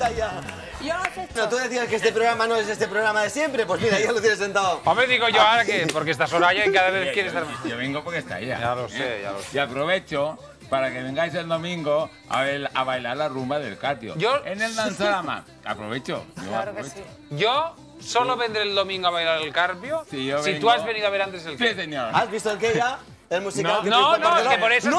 está ya. Yo lo he hecho. No, tú decías que este programa no es este programa de siempre, pues mira, ya lo tienes sentado. Hombre, digo yo ahora que, porque está Soraya y cada vez quiere estar más. Yo vengo porque está ella. Ya lo sé, ya lo sé. Y aprovecho para que vengáis el domingo a bailar la rumba del Carpio. Yo- En el Danzarama. Aprovecho. Yo Claro que aprovecho. sí. Yo solo vendré el domingo a bailar el Carpio Sí, yo si vengo. tú has venido a ver antes el Sí, Carpio. señor. ¿Has visto el que ya? El musical que No, triunfó en no, es Barcelona. que por eso ¿No